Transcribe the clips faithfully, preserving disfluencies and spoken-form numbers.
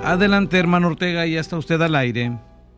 Adelante, hermano Ortega, ya está usted al aire.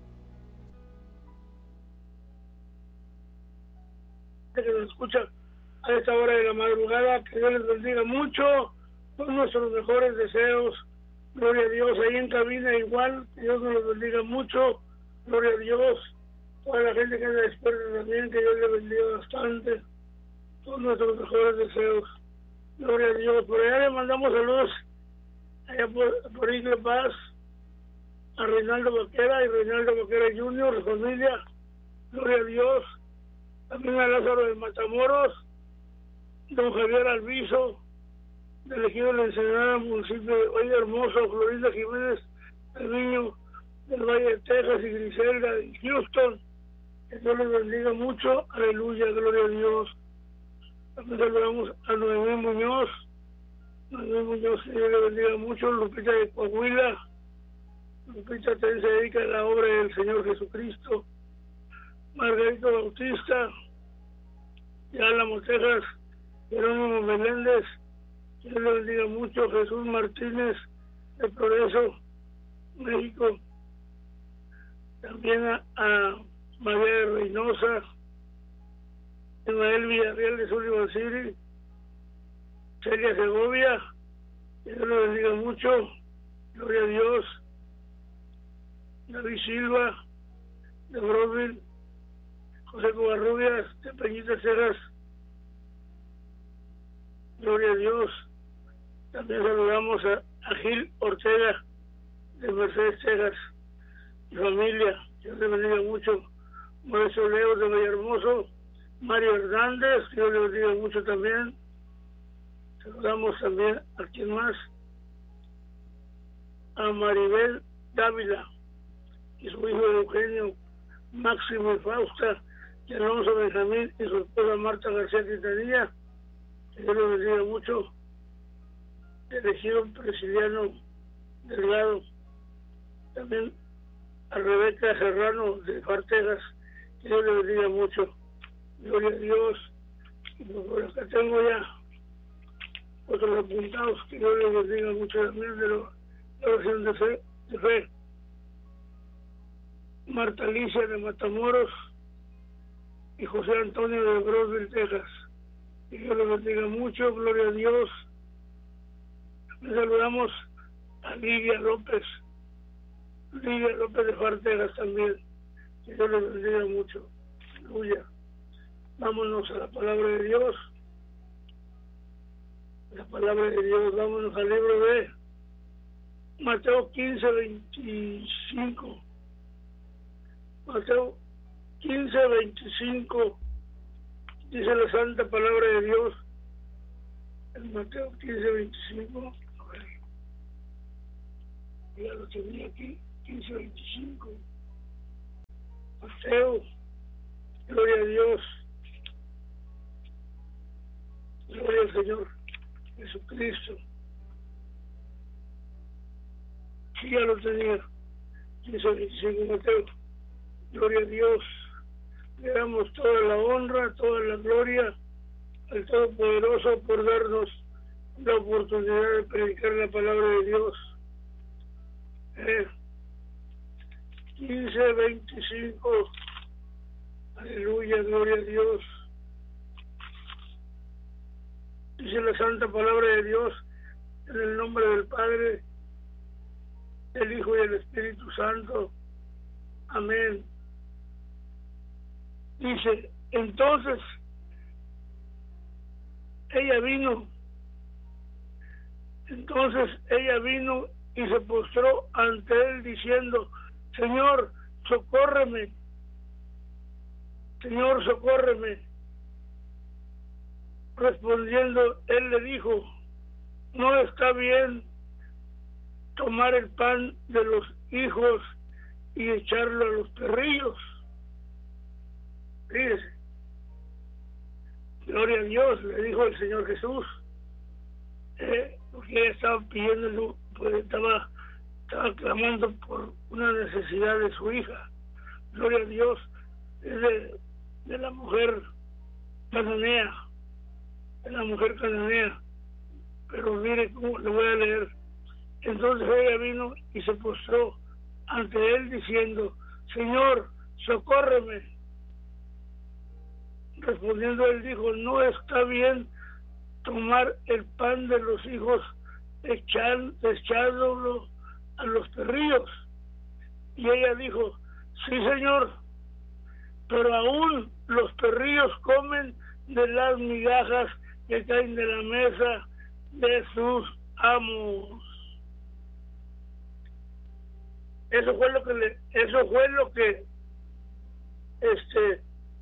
Que nos escucha a esta hora de la madrugada, que Dios les bendiga mucho, con nuestros mejores deseos, gloria a Dios, ahí en cabina igual, que Dios nos los bendiga mucho, gloria a Dios, toda la gente que anda despierta también, que Dios les bendiga bastante, todos nuestros mejores deseos, gloria a Dios. Por allá le mandamos saludos, allá por, por Isla Paz, a Reinaldo Vaquera y Reinaldo Vaquera junior, familia, gloria a Dios. También a Lázaro de Matamoros, don Javier Alviso, del ejido de la Ensenada, municipio de Valle Hermoso, Florinda Jiménez, el niño del Valle de Texas y Griselda de Houston. Que Dios les bendiga mucho, aleluya, gloria a Dios. También saludamos a Noemí Muñoz, Noemí Muñoz, que Dios le bendiga mucho, Lupita de Coahuila. Lupita también se dedica a la obra del Señor Jesucristo. Margarito Bautista, y Álamo, Texas, Jerónimo Meléndez, que Dios le bendiga mucho, Jesús Martínez, de Progreso, México, también a, a María de Reynosa, Ismael Villarreal de Sullivan City, Celia Segovia, que Dios le bendiga mucho, gloria a Dios, David Silva, de Broadville, José Covarrubias, de Peñitas, Texas, gloria a Dios. También saludamos a, a Gil Ortega, de Mercedes, Texas, y familia, Dios le bendiga mucho. Maestro Leo de Villahermoso, Mario Hernández, Dios le bendiga mucho también. Saludamos también a quien más, a Maribel Dávila y su hijo Eugenio, Máximo y Fausta, y Alonso Benjamín y su esposa Marta García Quintanilla, que Dios le bendiga mucho. Elegido Presidiano Delgado, también a Rebeca Serrano de Fartegas, que Dios le bendiga mucho, gloria a Dios. Y por acá tengo ya otros apuntados, que Dios le bendiga mucho también, de la oración de fe, de fe. Marta Alicia de Matamoros y José Antonio de Broadville, Texas, que Dios le bendiga mucho, gloria a Dios. Le saludamos a Lidia López, Lidia López de Fartegas también, que Dios le bendiga mucho, aleluya. Vámonos a la palabra de Dios, la palabra de Dios, vámonos al libro de Mateo quince, veinticinco, Mateo quince, veinticinco, dice la santa palabra de Dios, en Mateo quince, veinticinco, a ver, ya lo tenía aquí, quince, veinticinco, Mateo, gloria a Dios, gloria al Señor Jesucristo. Sí, ya lo tenía, quince, veinticinco, Mateo, gloria a Dios. Le damos toda la honra, toda la gloria al Todopoderoso por darnos la oportunidad de predicar la palabra de Dios. Eh, quince, veinticinco, aleluya, gloria a Dios. Dice la santa palabra de Dios, en el nombre del Padre, del Hijo y del Espíritu Santo. Amén. Dice, entonces ella vino, entonces ella vino y se postró ante él diciendo, Señor, socórreme, Señor, socórreme. Respondiendo, él le dijo, no está bien tomar el pan de los hijos y echarlo a los perrillos. Fíjese, gloria a Dios, le dijo el Señor Jesús, eh, porque ella estaba pidiendo, pues estaba, estaba clamando por una necesidad de su hija. Gloria a Dios, es de, de la mujer cananea, de la mujer cananea. Pero mire cómo le voy a leer Entonces ella vino y se postró ante él diciendo: Señor, socórreme. Respondiendo él dijo: no está bien tomar el pan de los hijos echándolo a los perrillos. Y ella dijo: sí, Señor, pero aún los perrillos comen de las migajas que caen de la mesa de sus amos. Eso fue lo que le, eso fue lo que este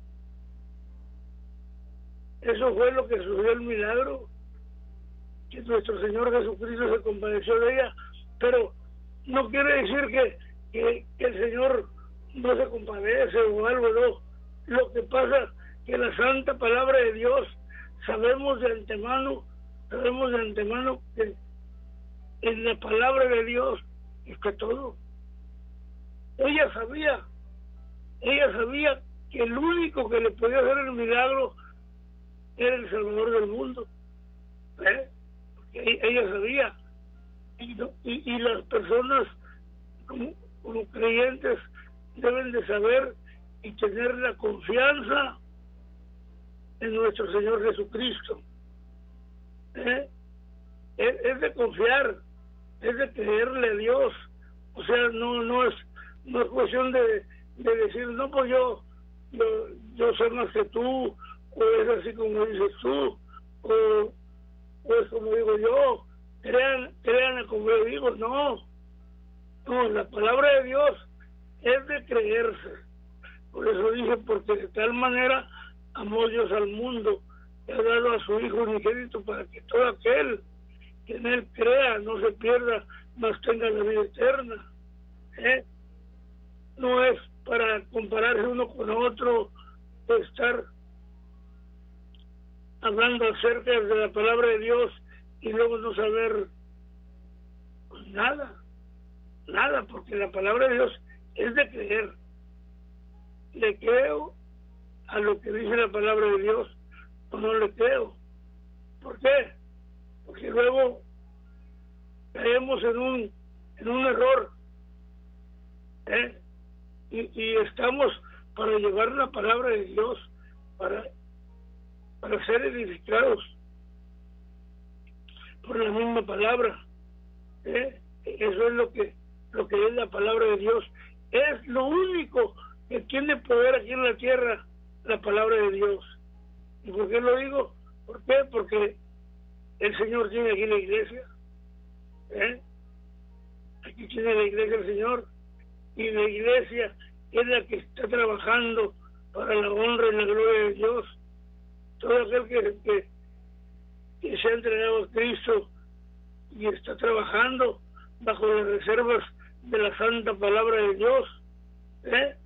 eso fue lo que sucedió, el milagro, que nuestro Señor Jesucristo se compadeció de ella. Pero no quiere decir que, que, que el Señor no se compadece o algo, no. Lo que pasa que la santa palabra de Dios, sabemos de antemano, sabemos de antemano que en la palabra de Dios está todo. Ella sabía, ella sabía que el único que le podía hacer el milagro era el Salvador del mundo. ¿Eh? Porque ella sabía. Y, y, y las personas como, como creyentes deben de saber y tener la confianza en nuestro Señor Jesucristo. ¿Eh? Es, es de confiar, es de creerle a Dios. O sea, no no es no es cuestión de, de decir, no, pues yo, yo yo sé más que tú, o es así como dices tú, o, o es como digo yo. Crean, crean como yo digo. No, no, la palabra de Dios es de creerse. Por eso dije: porque de tal manera amó Dios al mundo, que ha dado a su Hijo unigénito, para que todo aquel que en él crea no se pierda, mas tenga la vida eterna. ¿Eh? No es para compararse uno con otro, de estar hablando acerca de la palabra de Dios y luego no saber pues nada, nada, porque la palabra de Dios es de creer. ¿Le creo a lo que dice la palabra de Dios o no le creo? ¿Por qué? Porque luego caemos en un en un error, ¿eh? y, y estamos para llevar la palabra de Dios, para para ser edificados por la misma palabra. ¿Eh? Eso es lo que lo que es la palabra de Dios. Es lo único que tiene poder aquí en la tierra, la palabra de Dios. ¿Y por qué lo digo? ¿Por qué? Porque el Señor tiene aquí la iglesia. ¿Eh? Aquí tiene la iglesia el Señor, y la iglesia es la que está trabajando para la honra y la gloria de Dios. Todo aquel que, que, que se ha entregado a Cristo y está trabajando bajo las reservas de la santa palabra de Dios, ¿eh?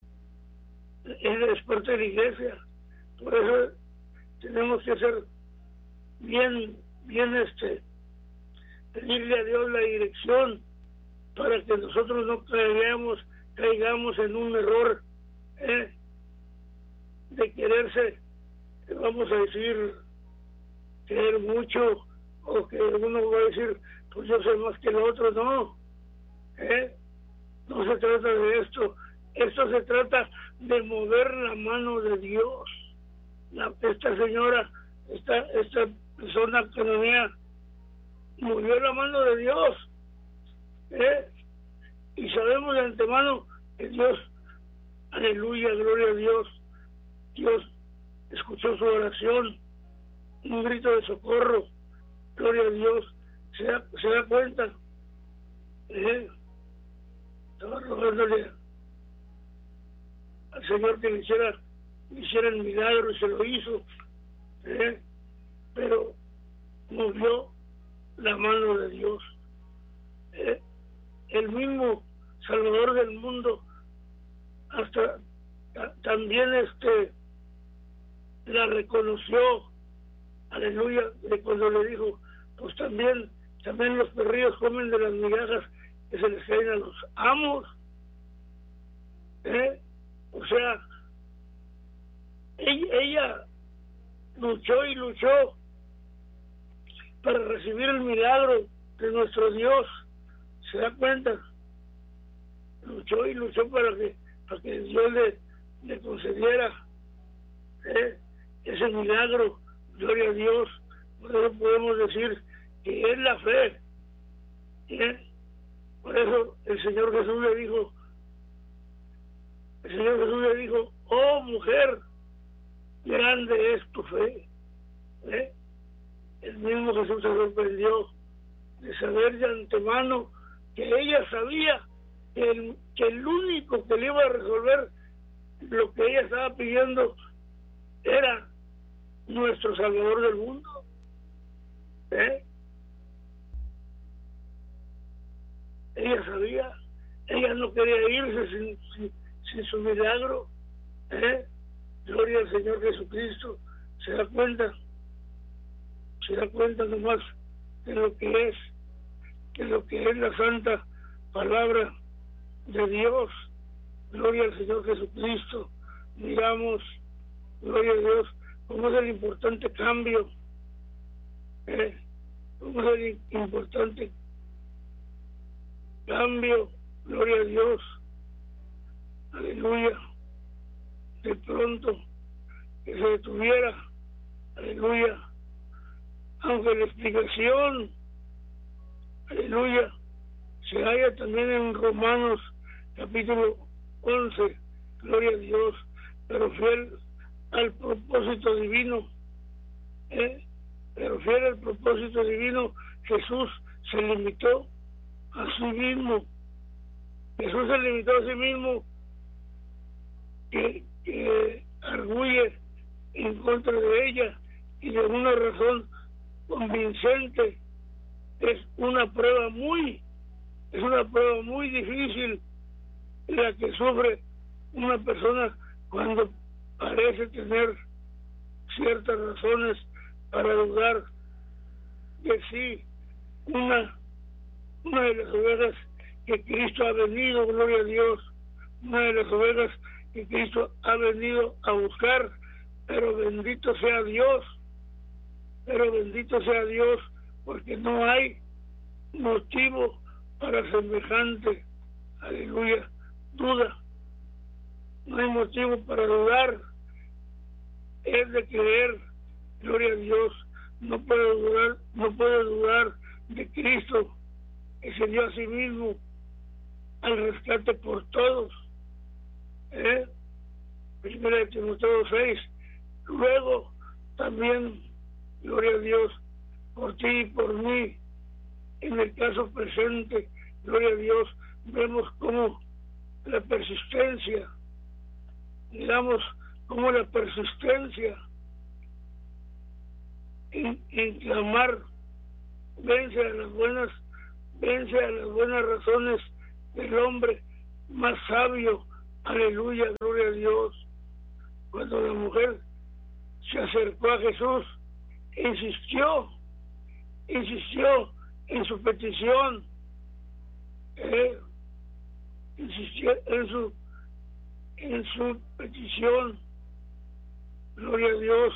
es parte de la iglesia. Por eso tenemos que ser bien, bien este, pedirle a Dios la dirección, para que nosotros no caigamos, caigamos en un error, ¿eh? de quererse, vamos a decir, creer mucho, o que uno va a decir, pues yo sé más que el otro. No, ¿eh? no se trata de esto. Esto se trata de mover la mano de Dios. La, esta señora, esta, esta persona cananea, movió la mano de Dios, ¿eh? y sabemos de antemano que Dios, aleluya, gloria a Dios, Dios escuchó su oración, un grito de socorro, gloria a Dios. Se da, se da cuenta, ¿eh? estaba rogándole al Señor que le hiciera, le hiciera el milagro, y se lo hizo, ¿eh? pero movió la mano de Dios. ¿eh? El mismo Salvador del mundo hasta ta, también este la reconoció, aleluya, de cuando le dijo, pues también también los perrillos comen de las migajas que se les caen a los amos. ¿eh? O sea, ella, ella luchó y luchó para recibir el milagro de nuestro Dios. ¿Se da cuenta? Luchó y luchó para que, para que Dios le, le concediera ¿eh? ese milagro. Gloria a Dios. Por eso podemos decir que es la fe. ¿eh? Por eso el Señor Jesús le dijo, el Señor Jesús le dijo, oh mujer, grande es tu fe. ¿eh? El mismo Jesús se sorprendió de saber de antemano que ella sabía que el, que el único que le iba a resolver lo que ella estaba pidiendo era nuestro Salvador del mundo. ¿eh? Ella sabía, ella no quería irse sin, sin, sin su milagro. ¿eh? Gloria al Señor Jesucristo. ¿Se da cuenta? Se da cuenta nomás de lo que es, de lo que es la santa palabra de Dios. Gloria al Señor Jesucristo. Miramos, gloria a Dios, cómo es el importante cambio, ¿eh? cómo es el importante cambio, gloria a Dios, aleluya, de pronto que se detuviera, aleluya, aunque la explicación, aleluya, se halla también en Romanos capítulo once, gloria a Dios, pero fiel al propósito divino, ¿eh? pero fiel al propósito divino, Jesús se limitó a sí mismo, Jesús se limitó a sí mismo, que, que arguye en contra de ella y de una razón convincente. Es una prueba muy, es una prueba muy difícil la que sufre una persona cuando parece tener ciertas razones para dudar de sí. Una, una de las ovejas que Cristo ha venido, gloria a Dios, una de las ovejas que Cristo ha venido a buscar, pero bendito sea Dios, pero bendito sea Dios, porque no hay motivo para semejante, aleluya, duda. No hay motivo para dudar, es de creer, gloria a Dios. No puede dudar, no puede dudar de Cristo, que se dio a sí mismo al rescate por todos. ¿Eh? Primera de Timoteo seis. Luego también, gloria a Dios, por ti y por mí, en el caso presente, gloria a Dios, vemos cómo la persistencia, digamos, como la persistencia en, en clamar vence a las buenas, vence a las buenas razones del hombre más sabio. Aleluya, gloria a Dios. Cuando la mujer se acercó a Jesús, insistió, insistió en su petición, eh, insistió en su en su petición, gloria a Dios,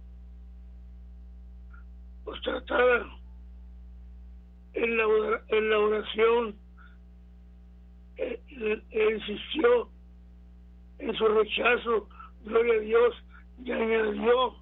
postratada en la, en la oración, eh, eh, insistió en su rechazo, gloria a Dios, y añadió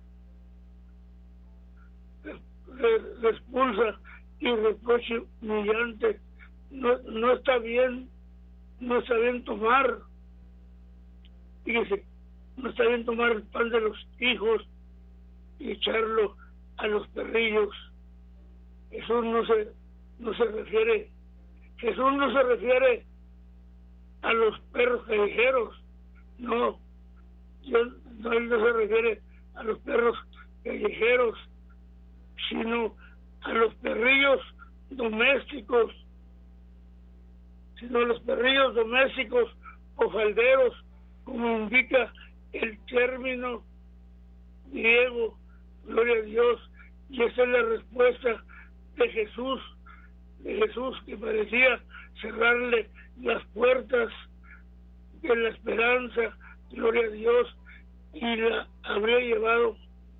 repulsa y reproche humillante. No, no está bien, no está bien tomar, fíjese, no está bien tomar el pan de los hijos y echarlo a los perrillos. Jesús no se, no se refiere, Jesús no se refiere a los perros callejeros, no, Dios, no, él no se refiere a los perros callejeros, sino a los perrillos domésticos, sino a los perrillos domésticos o falderos, como indica el término griego, gloria a Dios. Y esa es la respuesta de Jesús, de Jesús que parecía cerrarle las puertas de la esperanza, gloria a Dios, y la habría llevado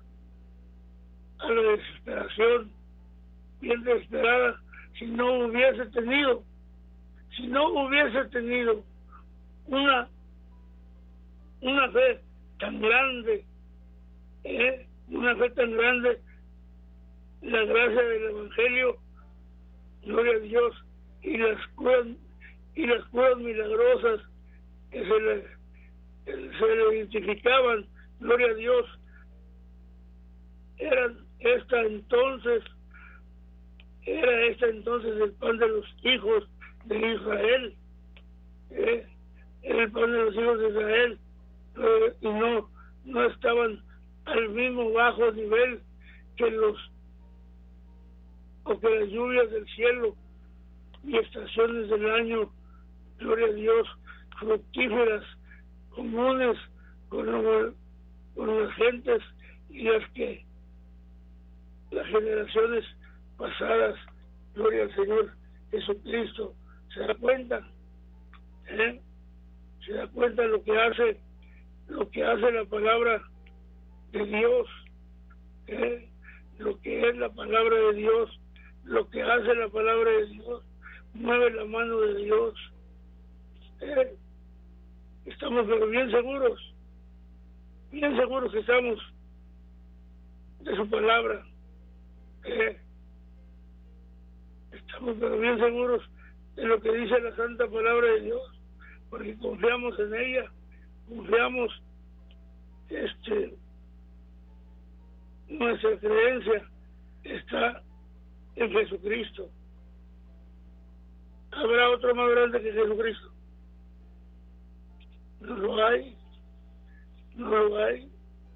a la desesperación, bien desesperada, si no hubiese tenido si no hubiese tenido una, una fe tan grande, ¿eh? una fe tan grande, la gracia del Evangelio, gloria a Dios, y las curas, y las curas milagrosas que se le, se le identificaban, gloria a Dios, eran esta entonces, era esta entonces el pan de los hijos de Israel, ¿eh? Era el pan de los hijos de Israel, eh, y no, no estaban al mismo bajo nivel que los o que las lluvias del cielo y estaciones del año, gloria a Dios, fructíferas, comunes con, lo, con las gentes y las que las generaciones pasadas, gloria al Señor Jesucristo, se da cuenta, ¿eh? se da cuenta de lo que hace, lo que hace la palabra de Dios, ¿eh? lo que es la palabra de Dios, lo que hace la palabra de Dios, mueve la mano de Dios. ¿eh? Estamos pero bien seguros, bien seguros que estamos de su palabra. ¿eh? Estamos pero bien seguros de lo que dice la santa palabra de Dios, porque confiamos en ella, confiamos, este, nuestra creencia está en Jesucristo. ¿Habrá otro más grande que Jesucristo? No lo hay, no lo hay.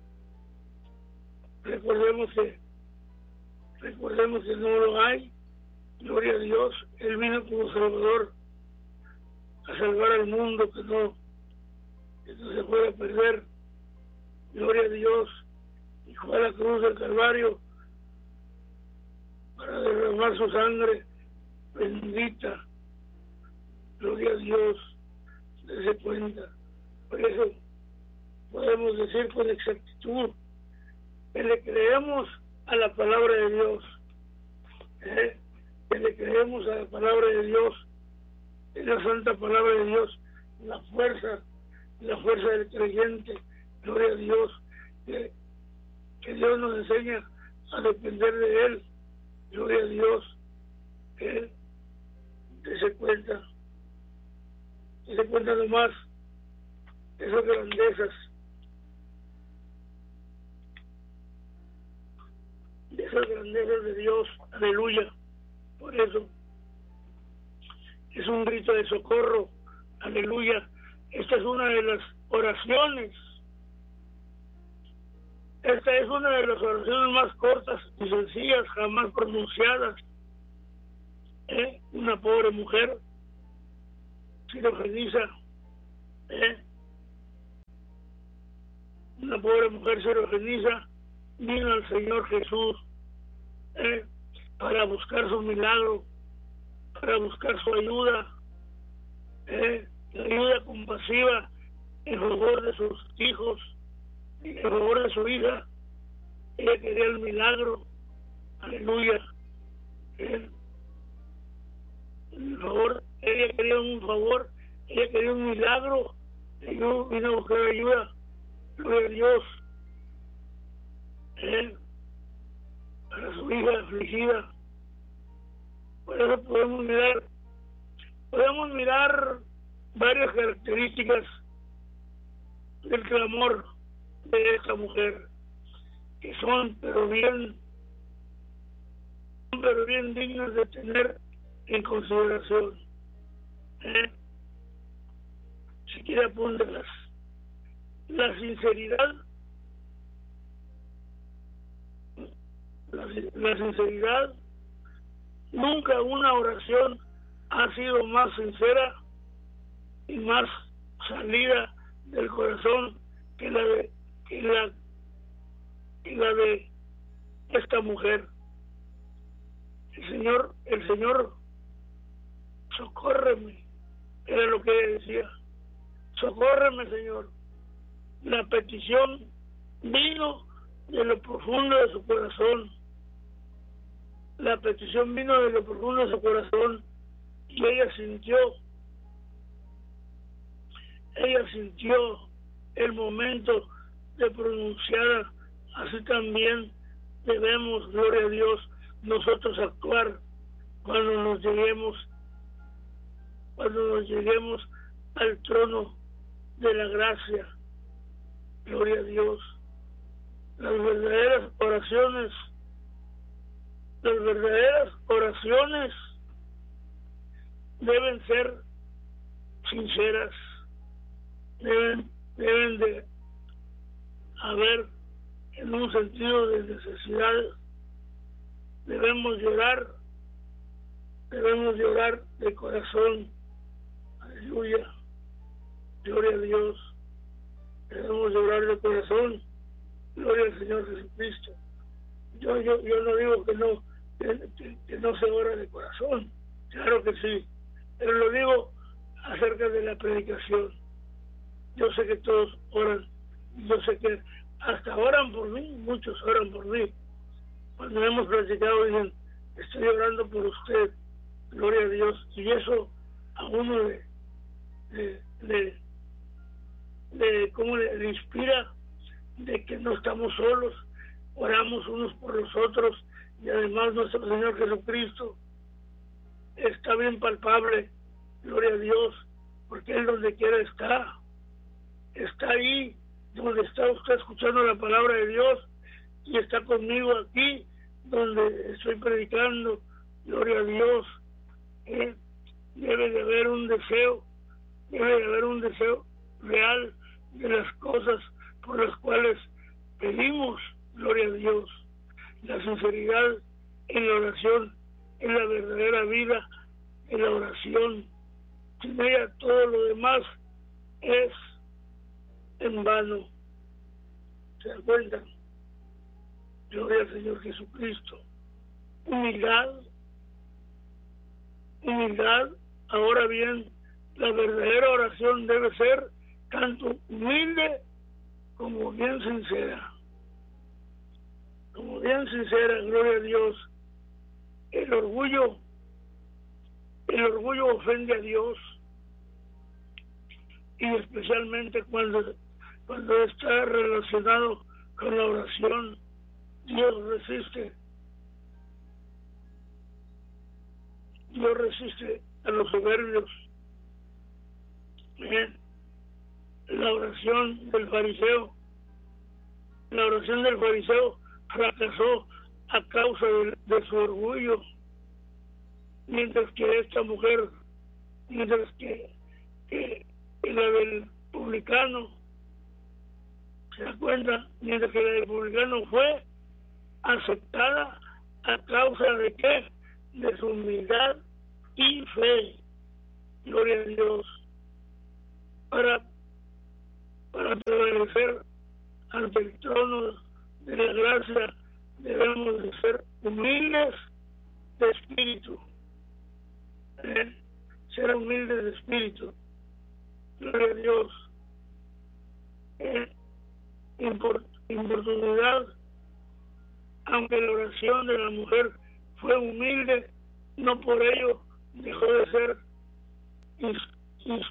Recordemos que, recordemos que no lo hay. Gloria a Dios, Él vino como Salvador a salvar al mundo, que no, que no se pueda perder. Gloria a Dios, y fue a la cruz del Calvario para derramar su sangre bendita. Gloria a Dios, dése cuenta. Por eso podemos decir con exactitud que le creemos a la palabra de Dios, ¿eh? que le creemos a la palabra de Dios, es la santa palabra de Dios, la fuerza, la fuerza del creyente. Gloria a Dios, que, que Dios nos enseña a depender de Él. Gloria a Dios, que se cuenta, que se cuenta nomás esas grandezas, de esas grandezas de Dios. Aleluya. Por eso es un grito de socorro. Aleluya. Esta es una de las oraciones. Esta es una de las oraciones más cortas y sencillas jamás pronunciadas. ¿Eh? Una pobre mujer sirofeniza, ¿eh? una pobre mujer sirofeniza vino al Señor Jesús, ¿eh? para buscar su milagro, para buscar su ayuda, ¿eh? la ayuda compasiva en favor de sus hijos, en favor de su hija. Ella quería el milagro. Aleluya. ¿eh? En favor, ella quería un favor, ella quería un milagro, ella vino a buscar ayuda. Gloria a Dios. ¿eh? Para su hija afligida. Por eso podemos mirar, podemos mirar varias características del clamor de esta mujer, que son pero bien, pero bien dignas de tener en consideración. ¿eh? Si quiere apúntelas. La sinceridad, la, la sinceridad, nunca una oración ha sido más sincera y más salida del corazón que la de que la, que la de esta mujer. El Señor, el Señor, socórreme, era lo que ella decía. Socórreme, Señor. La petición vino de lo profundo de su corazón. La petición vino de lo profundo de su corazón y ella sintió ella sintió el momento de pronunciar, así también debemos, gloria a Dios, nosotros actuar cuando nos lleguemos, cuando nos lleguemos al trono de la gracia. Gloria a Dios. Las verdaderas oraciones, las verdaderas oraciones deben ser sinceras, deben, deben de haber en un sentido de necesidad. Debemos llorar, debemos llorar de corazón. Aleluya, gloria a Dios. Debemos llorar de corazón, gloria al Señor Jesucristo. Yo, yo, yo no digo que no, que, que, que no se ora de corazón, claro que sí, pero lo digo acerca de la predicación. Yo sé que todos oran, yo sé que hasta oran por mí, muchos oran por mí. Cuando hemos platicado dicen, estoy orando por usted, gloria a Dios, y eso a uno le, le, le, le, ¿cómo le, le inspira de que no estamos solos, oramos unos por los otros, y además nuestro Señor Jesucristo está bien palpable, gloria a Dios, porque Él donde quiera está, está ahí donde está usted escuchando la palabra de Dios, y está conmigo aquí donde estoy predicando, gloria a Dios. ¿Eh? Debe de haber un deseo, debe de haber un deseo real de las cosas por las cuales pedimos, gloria a Dios. La sinceridad en la oración es la verdadera vida en la oración. Sin ella todo lo demás es en vano. ¿Se dan cuenta? Gloria al Señor Jesucristo. Humildad, humildad. Ahora bien, la verdadera oración debe ser tanto humilde como bien sincera. Como bien sincera, gloria a Dios. El orgullo, el orgullo ofende a Dios, y especialmente cuando, cuando está relacionado con la oración, Dios resiste. Dios resiste a los soberbios. Bien. La oración del fariseo, la oración del fariseo fracasó a causa de, de su orgullo, mientras que esta mujer, mientras que, que, que la del publicano, se da cuenta, mientras que la del publicano fue aceptada a causa de qué, de su humildad y fe. Gloria a Dios. Para para prevalecer ante el trono de la gracia debemos de ser humildes de espíritu. ¿Eh? Ser humildes de espíritu. Gloria a Dios. ¿Eh? Import, importunidad, aunque la oración de la mujer fue humilde, no por ello dejó de ser ins, ins,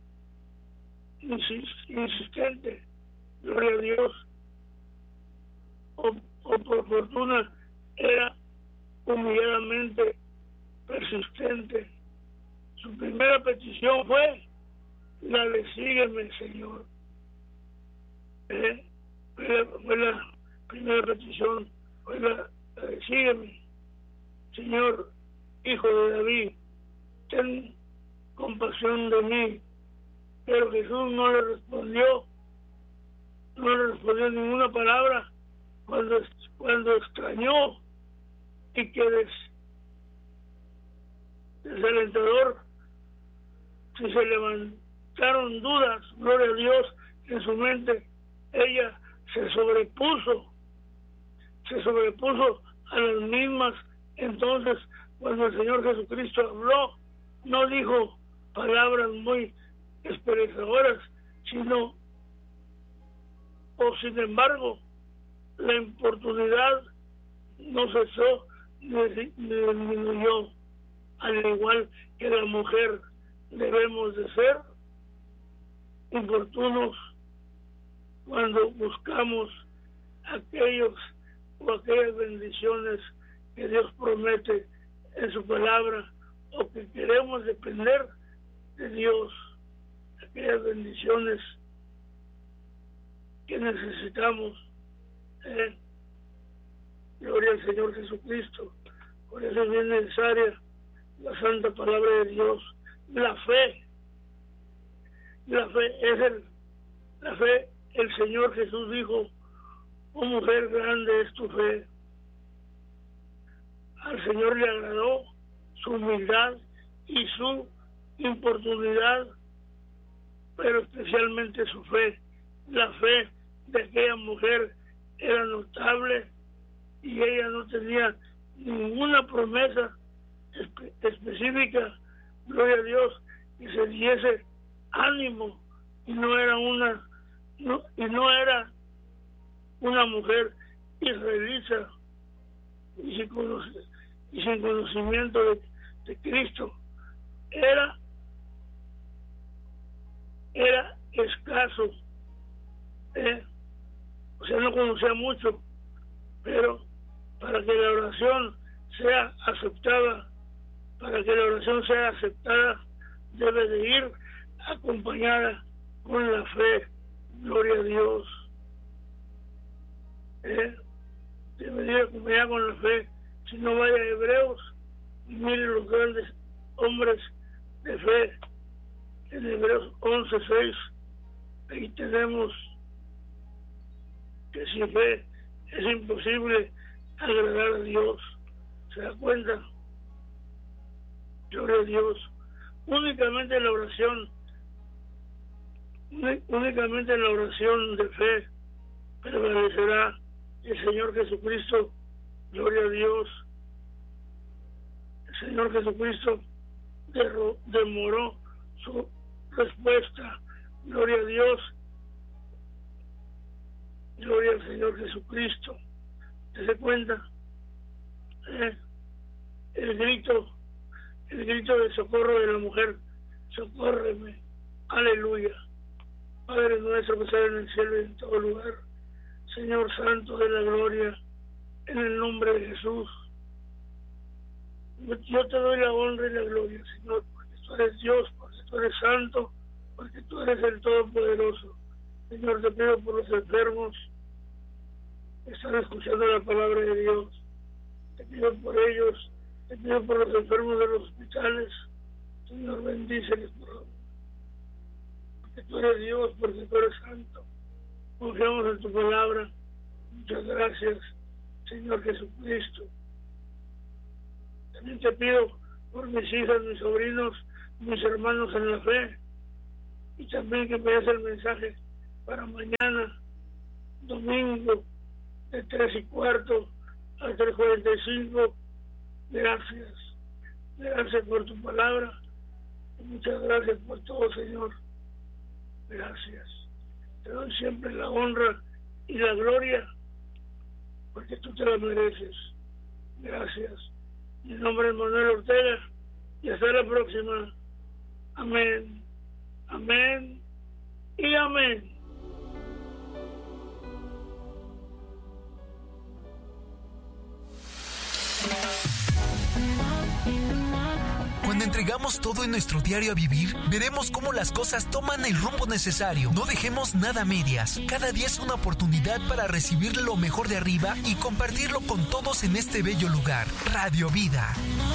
ins, insistente. Gloria a Dios. O, o por fortuna era humilladamente persistente. Su primera petición fue la de sígueme, Señor. ¿Eh? Fue, la, fue la primera petición, fue la, la de sígueme, Señor, Hijo de David, ten compasión de mí. Pero Jesús no le respondió, no le respondió ninguna palabra cuando, cuando extrañó y que des, desalentador, si se levantaron dudas, gloria a Dios, en su mente, ella se sobrepuso, se sobrepuso a las mismas. Entonces, cuando el Señor Jesucristo habló, no dijo palabras muy esperanzadoras, sino, o sin embargo, la importunidad no cesó ni disminuyó, al igual que la mujer debemos de ser importunos cuando buscamos aquellos o aquellas bendiciones que Dios promete en su palabra, o que queremos depender de Dios, aquellas bendiciones que necesitamos. ¿eh? Gloria al Señor Jesucristo. Por eso es bien necesaria la santa palabra de Dios, la fe. La fe es el, la fe, el Señor Jesús dijo: oh mujer, grande es tu fe. Al Señor le agradó su humildad y su importunidad, pero especialmente su fe. La fe de aquella mujer era notable y ella no tenía ninguna promesa espe- específica, gloria a Dios, que se diese ánimo, y no era una no, y no era una mujer israelita y sin, conoc- y sin conocimiento de, de Cristo. Era era escaso, ¿eh? O sea, no conocía mucho, pero para que la oración sea aceptada, para que la oración sea aceptada, debe de ir acompañada con la fe. Gloria a Dios. ¿Eh? Debe de ir acompañada con la fe. Si no, vaya a Hebreos y mire los grandes hombres de fe. En Hebreos once seis, ahí tenemos que sin fe es imposible agradar a Dios. ¿Se da cuenta? Gloria a Dios. Únicamente la oración, únicamente en la oración de fe prevalecerá el Señor Jesucristo. Gloria a Dios. El Señor Jesucristo derro, demoró su respuesta. Gloria a Dios. Gloria al Señor Jesucristo. ¿Te das cuenta? ¿Eh? El grito, el grito de socorro de la mujer: socórreme. Aleluya. Padre nuestro que estás en el cielo y en todo lugar, Señor Santo de la gloria, en el nombre de Jesús, yo te doy la honra y la gloria, Señor, porque tú eres Dios, porque tú eres santo, porque tú eres el Todopoderoso. Señor, te pido por los enfermos que están escuchando la palabra de Dios. Te pido por ellos, te pido por los enfermos de los hospitales. Señor, bendíceles, por favor. Porque tú eres Dios, porque tú eres santo. Confiamos en tu palabra. Muchas gracias, Señor Jesucristo. También te pido por mis hijas, mis sobrinos, mis hermanos en la fe. Y también que me des el mensaje para mañana, domingo, de tres y cuarto a tres cuarenta y cinco. Gracias. Gracias por tu palabra. Y muchas gracias por todo, Señor. Gracias. Te doy siempre la honra y la gloria, porque tú te la mereces. Gracias. Mi nombre es Manuel Ortega y hasta la próxima. Amén. Amén y amén. Cuando entregamos todo en nuestro diario a vivir, veremos cómo las cosas toman el rumbo necesario. No dejemos nada a medias. Cada día es una oportunidad para recibir lo mejor de arriba y compartirlo con todos en este bello lugar. Radio Vida.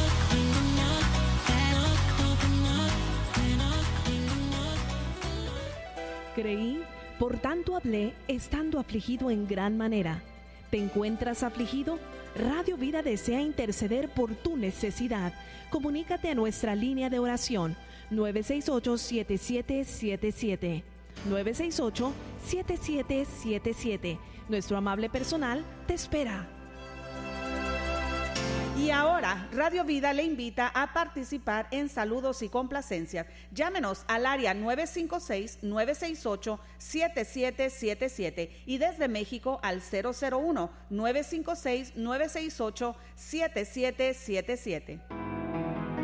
Creí, por tanto hablé, estando afligido en gran manera. ¿Te encuentras afligido? Radio Vida desea interceder por tu necesidad. Comunícate a nuestra línea de oración nueve seis ocho, siete siete siete siete. nueve seis ocho, siete siete siete siete. Nuestro amable personal te espera. Y ahora, Radio Vida le invita a participar en saludos y complacencias. Llámenos al área nueve cinco seis, nueve seis ocho, siete siete siete siete y desde México al cero cero uno, nueve cinco seis, nueve seis ocho, siete siete siete siete.